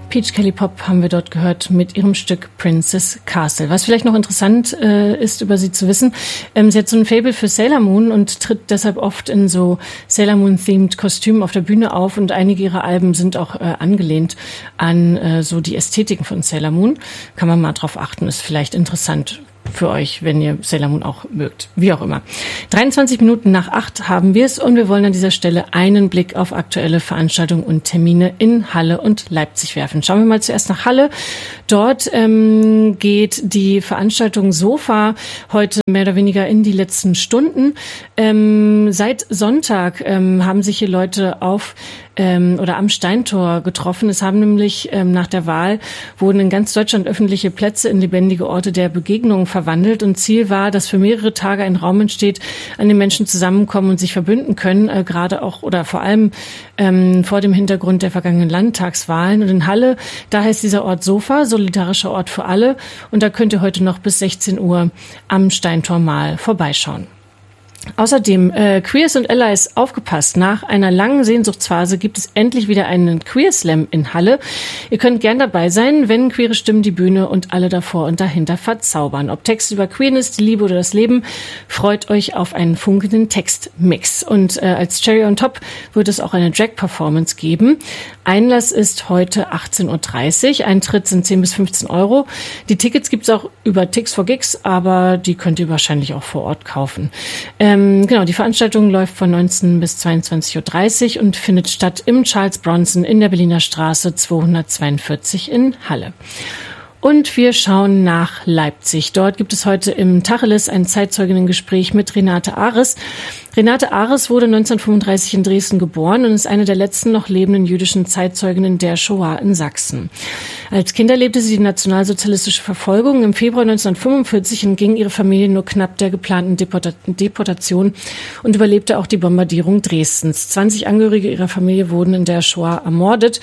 Peach Kelly Pop haben wir dort gehört mit ihrem Stück Princess Castle. Was vielleicht noch interessant ist, über sie zu wissen, sie hat so ein Faible für Sailor Moon und tritt deshalb oft in so Sailor Moon-themed Kostümen auf der Bühne auf und einige ihrer Alben sind auch angelehnt an so die Ästhetiken von Sailor Moon. Kann man mal drauf achten, ist vielleicht interessant für euch, wenn ihr Sailor Moon auch mögt. Wie auch immer. 23 Minuten nach 8 haben wir es und wir wollen an dieser Stelle einen Blick auf aktuelle Veranstaltungen und Termine in Halle und Leipzig werfen. Schauen wir mal zuerst nach Halle. Dort geht die Veranstaltung Sofa heute mehr oder weniger in die letzten Stunden. Seit Sonntag haben sich hier Leute auf oder am Steintor getroffen. Es haben nämlich nach der Wahl wurden in ganz Deutschland öffentliche Plätze in lebendige Orte der Begegnung verwandelt und Ziel war, dass für mehrere Tage ein Raum entsteht, an dem Menschen zusammenkommen und sich verbünden können, gerade auch oder vor allem vor dem Hintergrund der vergangenen Landtagswahlen. Und in Halle, da heißt dieser Ort Sofa, solidarischer Ort für alle und da könnt ihr heute noch bis 16 Uhr am Steintor mal vorbeischauen. Außerdem, Queers und Allies, aufgepasst, nach einer langen Sehnsuchtsphase gibt es endlich wieder einen Queer Slam in Halle. Ihr könnt gern dabei sein, wenn queere Stimmen die Bühne und alle davor und dahinter verzaubern. Ob Texte über Queerness, die Liebe oder das Leben, freut euch auf einen funkenden Textmix. Und als Cherry on Top wird es auch eine Drag-Performance geben. Einlass ist heute 18.30 Uhr, Eintritt sind 10 bis 15 Euro. Die Tickets gibt's auch über Tix for Gigs, aber die könnt ihr wahrscheinlich auch vor Ort kaufen. Genau, die Veranstaltung läuft von 19 bis 22.30 Uhr und findet statt im Charles Bronson in der Berliner Straße 242 in Halle. Und wir schauen nach Leipzig. Dort gibt es heute im Tacheles ein Zeitzeuginnengespräch mit Renate Ares. Renate Ares wurde 1935 in Dresden geboren und ist eine der letzten noch lebenden jüdischen Zeitzeuginnen der Shoah in Sachsen. Als Kind erlebte sie die nationalsozialistische Verfolgung. Im Februar 1945 entging ihre Familie nur knapp der geplanten Deportation und überlebte auch die Bombardierung Dresdens. 20 Angehörige ihrer Familie wurden in der Shoah ermordet.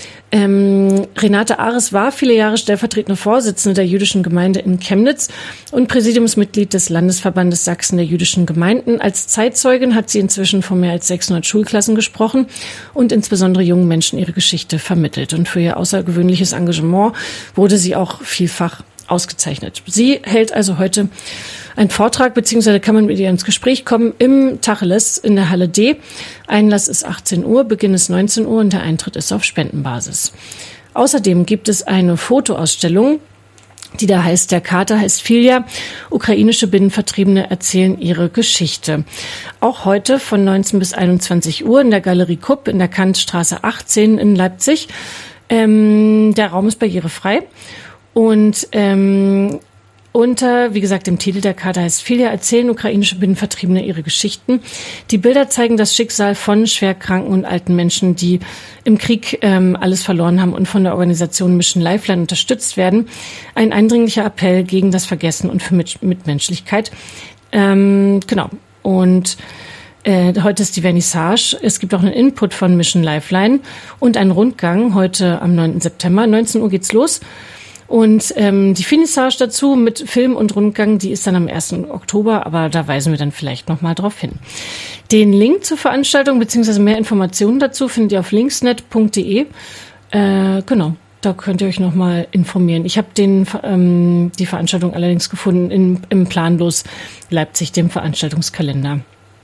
Renate Ares war viele Jahre stellvertretende Vorsitzende der jüdischen Gemeinde in Chemnitz und Präsidiumsmitglied des Landesverbandes Sachsen der jüdischen Gemeinden. Als Zeitzeugin hat sie inzwischen vor mehr als 600 Schulklassen gesprochen und insbesondere jungen Menschen ihre Geschichte vermittelt. Und für ihr außergewöhnliches Engagement wurde sie auch vielfach ausgezeichnet. Sie hält also heute einen Vortrag, beziehungsweise kann man mit ihr ins Gespräch kommen im Tacheles in der Halle D. Einlass ist 18 Uhr, Beginn ist 19 Uhr und der Eintritt ist auf Spendenbasis. Außerdem gibt es eine Fotoausstellung, die da heißt, der Kater heißt Filja, ukrainische Binnenvertriebene erzählen ihre Geschichte. Auch heute von 19 bis 21 Uhr in der Galerie Kupp in der Kantstraße 18 in Leipzig. Der Raum ist barrierefrei. Und unter, wie gesagt, dem Titel der Karte heißt Filja, erzählen ukrainische Binnenvertriebene ihre Geschichten. Die Bilder zeigen das Schicksal von schwerkranken und alten Menschen, die im Krieg alles verloren haben und von der Organisation Mission Lifeline unterstützt werden. Ein eindringlicher Appell gegen das Vergessen und für Mitmenschlichkeit. Genau. Und heute ist die Vernissage. Es gibt auch einen Input von Mission Lifeline und einen Rundgang heute am 9. September. 19 Uhr geht's los. Und die Finissage dazu mit Film und Rundgang, die ist dann am 1. Oktober, aber da weisen wir dann vielleicht nochmal drauf hin. Den Link zur Veranstaltung bzw. mehr Informationen dazu findet ihr auf linksnet.de. Genau, da könnt ihr euch nochmal informieren. Ich habe die Veranstaltung allerdings gefunden im Planlos Leipzig, dem Veranstaltungskalender.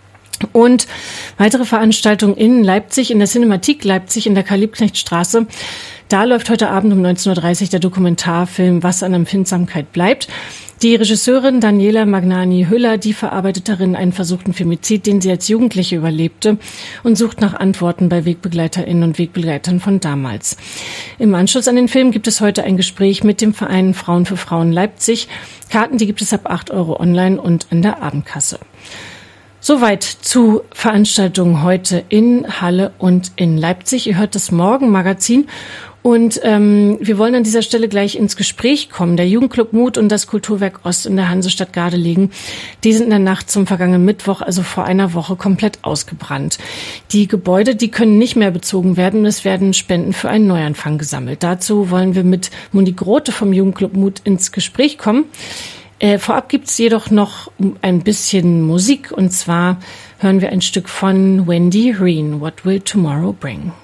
Und weitere Veranstaltungen in Leipzig, in der Cinematik Leipzig in der Karl-Liebknecht-Straße. Da läuft heute Abend um 19.30 Uhr der Dokumentarfilm Was an Empfindsamkeit bleibt. Die Regisseurin Daniela Magnani-Hüller, die verarbeitet darin einen versuchten Femizid, den sie als Jugendliche überlebte und sucht nach Antworten bei WegbegleiterInnen und Wegbegleitern von damals. Im Anschluss an den Film gibt es heute ein Gespräch mit dem Verein Frauen für Frauen Leipzig. Karten, die gibt es ab 8 Euro online und an der Abendkasse. Soweit zu Veranstaltungen heute in Halle und in Leipzig. Ihr hört das Morgenmagazin und wir wollen an dieser Stelle gleich ins Gespräch kommen. Der Jugendclub Mut und das Kulturwerk Ost in der Hansestadt Gardelegen, die sind in der Nacht zum vergangenen Mittwoch, also vor einer Woche, komplett ausgebrannt. Die Gebäude, die können nicht mehr bezogen werden und es werden Spenden für einen Neuanfang gesammelt. Dazu wollen wir mit Moni Grote vom Jugendclub Mut ins Gespräch kommen. Vorab gibt's jedoch noch ein bisschen Musik und zwar hören wir ein Stück von Wendy Reen, What Will Tomorrow Bring?